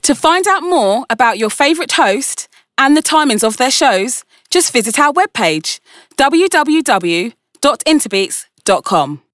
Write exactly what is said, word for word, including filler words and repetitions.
To find out more about your favourite host and the timings of their shows, just visit our webpage, w w w dot interbeats dot com.